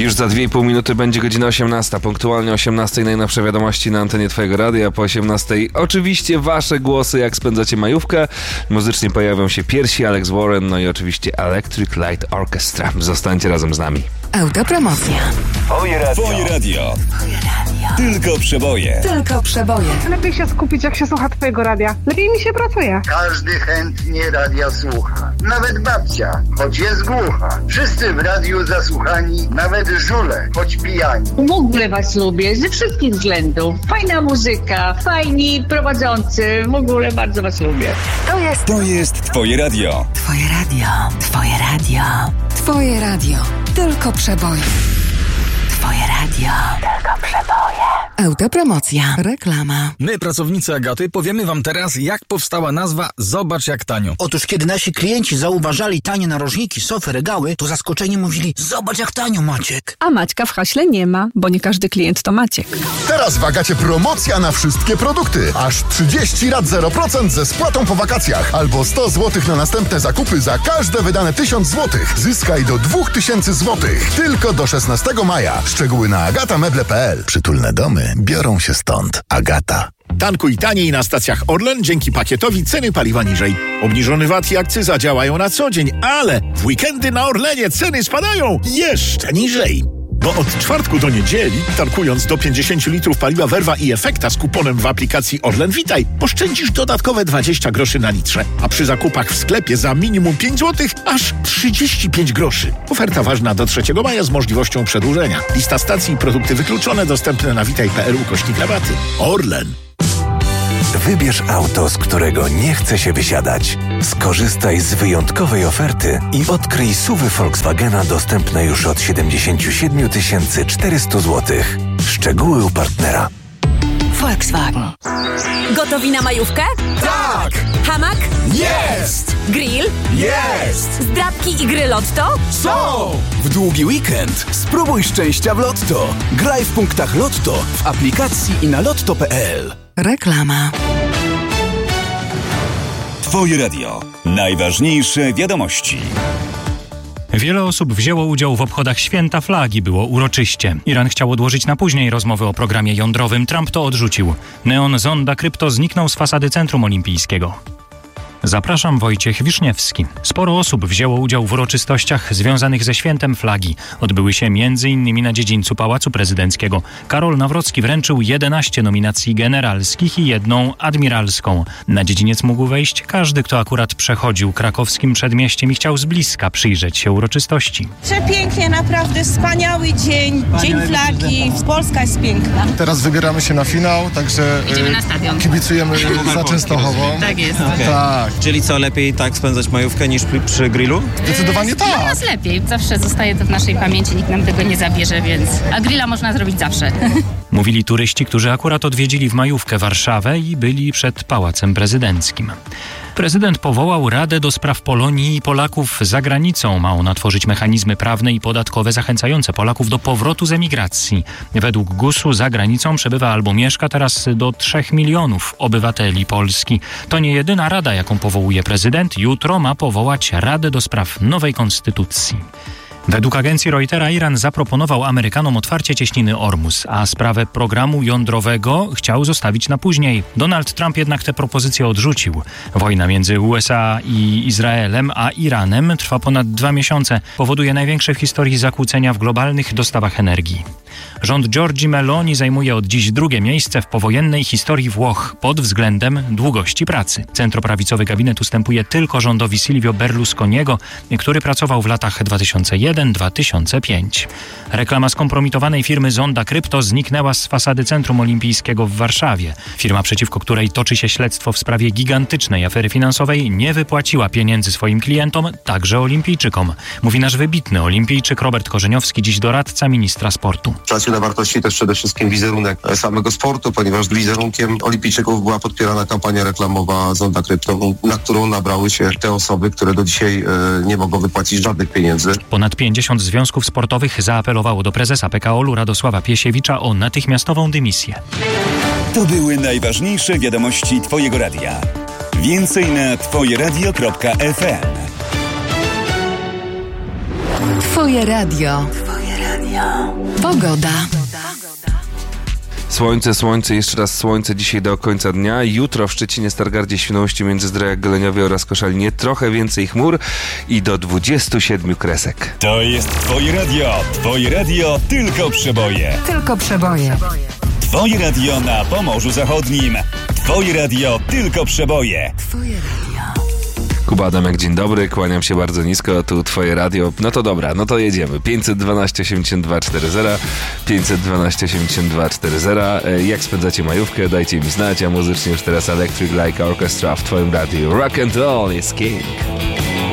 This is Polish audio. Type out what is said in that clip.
Już za 2,5 minuty będzie godzina 18. Punktualnie 18 najnowsze wiadomości na antenie Twojego radia. Po 18 oczywiście wasze głosy, jak spędzacie majówkę. Muzycznie pojawią się Piersi, Alex Warren, no i oczywiście Electric Light Orchestra. Zostańcie razem z nami. Autopromocja. Twoje radio. Tylko przeboje. Tylko przeboje. Lepiej się skupić, jak się słucha Twojego radia. Lepiej mi się pracuje. Każdy chętnie radia słucha. Nawet babcia, choć jest głucha. Wszyscy w radiu zasłuchani, nawet żule, choć pijani. W ogóle was lubię, ze wszystkich względów. Fajna muzyka, fajni prowadzący, w ogóle bardzo was lubię. To jest Twoje radio. Twoje radio. Twoje radio. Twoje radio. Tylko przeboje. Twoje radio. Tylko przeboje. Autopromocja. Reklama. My, pracownicy Agaty, powiemy wam teraz, jak powstała nazwa Zobacz jak tanio. Otóż kiedy nasi klienci zauważali tanie narożniki, sofy, regały, to zaskoczeni mówili: zobacz jak tanio, Maciek. A Maćka w haśle nie ma, bo nie każdy klient to Maciek. Teraz w Agacie promocja na wszystkie produkty. Aż 30 lat 0% ze spłatą po wakacjach. Albo 100 zł na następne zakupy za każde wydane 1000 zł. Zyskaj do 2000 zł. Tylko do 16 maja. Szczegóły na agatameble.pl. Przytulne domy biorą się stąd. Agata. Tankuj taniej na stacjach Orlen dzięki pakietowi ceny paliwa niżej. Obniżony VAT i akcyza działają na co dzień, ale w weekendy na Orlenie ceny spadają jeszcze niżej. Bo od czwartku do niedzieli, tankując do 50 litrów paliwa Verva i Efekta z kuponem w aplikacji Orlen Witaj, oszczędzisz dodatkowe 20 groszy na litrze, a przy zakupach w sklepie za minimum 5 zł aż 35 groszy. Oferta ważna do 3 maja z możliwością przedłużenia. Lista stacji i produkty wykluczone dostępne na witaj.pl/rabaty. Orlen. Wybierz auto, z którego nie chce się wysiadać. Skorzystaj z wyjątkowej oferty i odkryj SUV-y Volkswagena dostępne już od 77 400 zł. Szczegóły u partnera. Volkswagen. Gotowi na majówkę? Tak! Hamak? Jest! Grill? Jest! Zdrabki i gry Lotto? Są! W długi weekend spróbuj szczęścia w Lotto. Graj w punktach Lotto, w aplikacji i na lotto.pl. Reklama. Twoje radio. Najważniejsze wiadomości. Wiele osób wzięło udział w obchodach Święta Flagi, było uroczyście. Iran chciał odłożyć na później rozmowy o programie jądrowym, Trump to odrzucił. Neon Zonda Krypto zniknął z fasady Centrum Olimpijskiego. Zapraszam, Wojciech Wiszniewski. Sporo osób wzięło udział w uroczystościach związanych ze Świętem Flagi. Odbyły się m.in. na dziedzińcu Pałacu Prezydenckiego. Karol Nawrocki wręczył 11 nominacji generalskich i 1 admiralską. Na dziedziniec mógł wejść każdy, kto akurat przechodził krakowskim przedmieściem i chciał z bliska przyjrzeć się uroczystości. Przepięknie, naprawdę wspaniały dzień, Dzień Flagi. Polska jest piękna. Teraz wybieramy się na finał, także Idziemy na stadion. Kibicujemy za Częstochową. Tak jest. Tak. Czyli co, lepiej tak spędzać majówkę niż przy grillu? Zdecydowanie tak. Dla nas lepiej. Zawsze zostaje to w naszej pamięci, nikt nam tego nie zabierze, więc... A grilla można zrobić zawsze. Mówili turyści, którzy akurat odwiedzili w majówkę Warszawę i byli przed Pałacem Prezydenckim. Prezydent powołał Radę do Spraw Polonii i Polaków za granicą. Ma ona tworzyć mechanizmy prawne i podatkowe zachęcające Polaków do powrotu z emigracji. Według GUS-u za granicą przebywa albo mieszka teraz do 3 milionów obywateli Polski. To nie jedyna rada, jaką powołuje prezydent. Jutro ma powołać Radę do Spraw nowej konstytucji. Według agencji Reutera Iran zaproponował Amerykanom otwarcie cieśniny Ormus, a sprawę programu jądrowego chciał zostawić na później. Donald Trump jednak tę propozycję odrzucił. Wojna między USA i Izraelem a Iranem trwa ponad 2 miesiące. Powoduje największe w historii zakłócenia w globalnych dostawach energii. Rząd Giorgi Meloni zajmuje od dziś 2. miejsce w powojennej historii Włoch pod względem długości pracy. Centroprawicowy gabinet ustępuje tylko rządowi Silvio Berlusconiego, który pracował w latach 2001-2005. Reklama skompromitowanej firmy Zonda Krypto zniknęła z fasady Centrum Olimpijskiego w Warszawie. Firma, przeciwko której toczy się śledztwo w sprawie gigantycznej afery finansowej, nie wypłaciła pieniędzy swoim klientom, także olimpijczykom. Mówi nasz wybitny olimpijczyk Robert Korzeniowski, dziś doradca ministra sportu. Traci na wartości też przede wszystkim wizerunek samego sportu, ponieważ wizerunkiem olimpijczyków była podpierana kampania reklamowa Zonda Krypto, na którą nabrały się te osoby, które do dzisiaj nie mogą wypłacić żadnych pieniędzy. Ponad 50 związków sportowych zaapelowało do prezesa PKOL-u Radosława Piesiewicza o natychmiastową dymisję. To były najważniejsze wiadomości Twojego radia. Więcej na twojeradio.fm. Twoje radio. Pogoda. Słońce, jeszcze raz słońce dzisiaj do końca dnia. Jutro w Szczecinie, Stargardzie, Świnoujściu, Międzyzdrojach, Goleniowie oraz Koszalinie trochę więcej chmur i do 27 kresek. To jest Twoje radio. Twoje radio tylko przeboje. Tylko przeboje. Twoje radio na Pomorzu Zachodnim. Twoje radio tylko przeboje. Twoje radio. Kuba Adamek, dzień dobry, kłaniam się bardzo nisko, tu Twoje radio. No to dobra, no to jedziemy. 512 82 40, 512 82 40. Jak spędzacie majówkę? Dajcie mi znać, a muzycznie już teraz Electric Light Orchestra w Twoim radiu. Rock and roll is king.